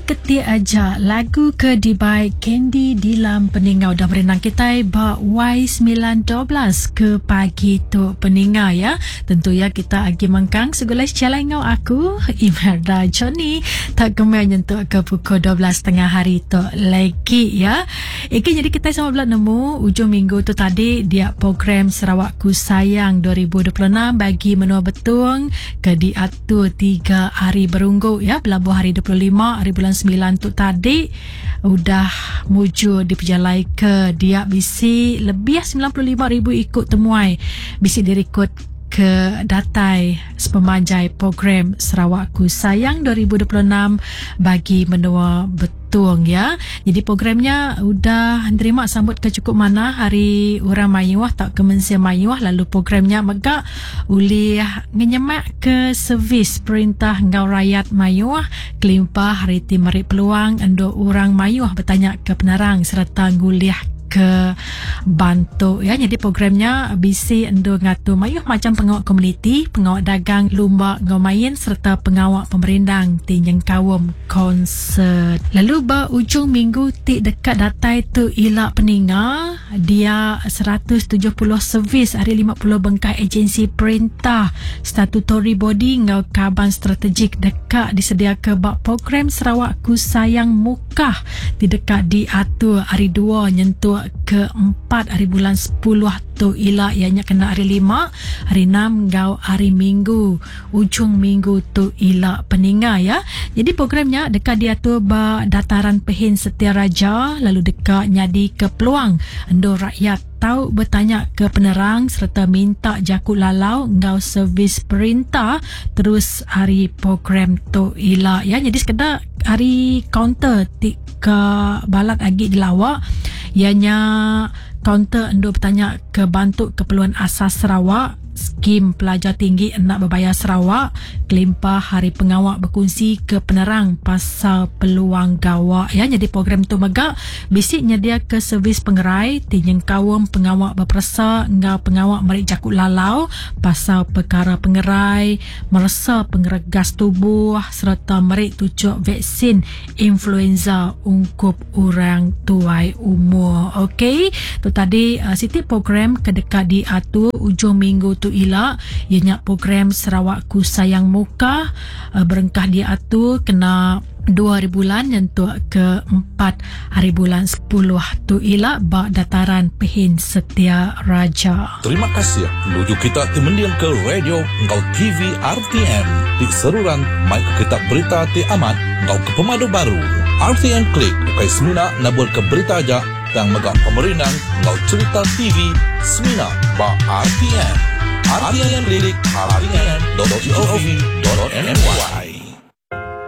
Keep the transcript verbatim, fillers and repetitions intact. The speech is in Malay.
ketik aja lagu ke Dibai Candy Dilam peningau dah berenang kita ba Y sembilan dua belas ke pagi tu peningau ya. Tentu ya kita agi mengkang segulai calai ngau aku Imelda Johnny tak kemai nyentuh ke pukul dua belas tengah hari tu lagi ya. Iki jadi kita sama belah nemu ujung minggu tu tadi dia program Sarawakku Sayang dua ribu dua puluh enam bagi menua betung ke diatur tiga hari berunggu ya. Belabuh hari dua puluh lima hari bulan sembilan tu tadi udah muju diperjalai ke dia bisi lebih sembilan puluh lima ribu ikut temuai bisi direkod ke datai sepemanjai program Sarawakku Sayang dua ribu dua puluh enam bagi menua betung ya. Jadi programnya udah terima sambut ke cukup mana hari orang mayuah tak ke mensia mayuah lalu programnya megak uli ngenyemak ke servis perintah ngau rakyat mayuah kelimpah hari timari peluang endo orang mayuah bertanya ke penerang serta nguliah ke bantu ya. Jadi programnya bisi endo ngatu mayuh macam pengawak komuniti, pengawak dagang lumba ngomain serta pengawak pemerindang tinyeng kawum konsert. Lalu ba ujung minggu ti dekat datai tu ila peninga dia seratus tujuh puluh servis hari lima puluh bengkai agensi perintah statutory body ngau kaban strategik dekat disedia ke bak program Sarawakku Sayang Mukah di dekat diatur hari dua nyentuh keempat hari bulan sepuluh tu ila ianya kena hari lima hari enam ngau hari minggu ujung minggu tu ila peninga ya. Jadi programnya dekat dia tu ba dataran Pehin Setiaraja lalu dekat nyadi ke peluang endo rakyat tahu bertanya ke penerang serta minta jakut lalau ngau servis perintah terus hari program tu ila ya. Jadi sekedar hari counter tika balat agi dilawak ianya kaunter endo bertanya ke bantu keperluan asas Sarawak skim pelajar tinggi nak berbayar Sarawak kelimpah hari pengawak berkongsi ke penerang pasal peluang gawak ya. Jadi program tu megak bisik nyedia ke servis pengerai tinyeng kawum pengawak berperasa ngau pengawak merik jakut lalau pasal perkara pengerai merasa pengeregas tubuh serta merik tucuk vaksin influenza ungkup orang tuai umur. Okey tu tadi uh, siti program kedekat diatur ujung minggu tu ila ianya program Sarawakku Sayang Muka uh, berengkah diatur kena dua hari bulan nyentuh ke empat hari bulan sepuluh tu ila bak dataran Pehin Setiaraja. Terima kasih menuju kita kemudian ke radio ngau T V R T M di seruran mai kita berita ti amat ngau ke pemadu baru R T M Klik ukai semina nabur ke berita aja dan megak pemerintah ngau cerita T V semina ba R T M R T M Klik R T M dot gov dot my.